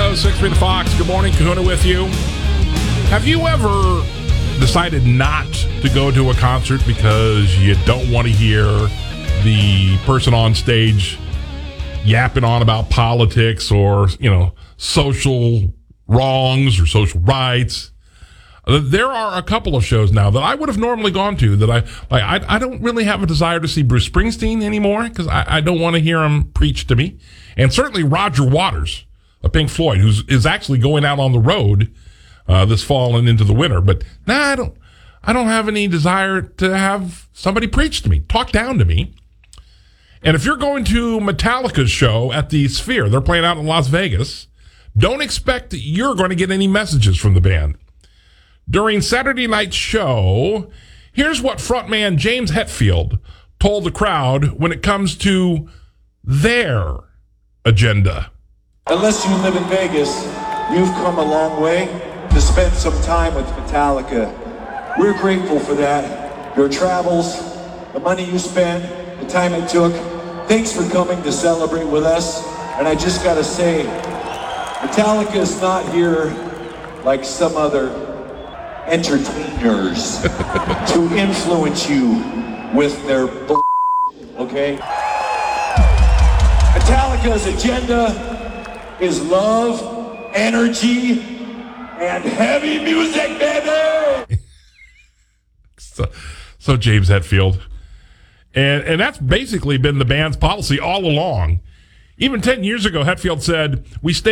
6-3 The Fox. Good morning, Kahuna with you. Have you ever decided not to go to a concert because you don't want to hear the person on stage yapping on about politics or, social wrongs or social rights? There are a couple of shows now that I would have normally gone to that I don't really have a desire to see Bruce Springsteen anymore because I don't want to hear him preach to me. And certainly Roger Waters of Pink Floyd, who is actually going out on the road this fall and into the winter. But I don't have any desire to have somebody preach to me, talk down to me. And if you're going to Metallica's show at the Sphere, they're playing out in Las Vegas, don't expect that you're going to get any messages from the band. During Saturday night's show, here's what frontman James Hetfield told the crowd when it comes to their agenda. Unless you live in Vegas, you've come a long way to spend some time with Metallica. We're grateful for that. Your travels, the money you spend, the time it took. Thanks for coming to celebrate with us. And I just gotta say, Metallica is not here like some other entertainers to influence you with their okay? Metallica's agenda is love, energy, and heavy music, baby! So James Hetfield. And that's basically been the band's policy all along. Even 10 years ago, Hetfield said, we stay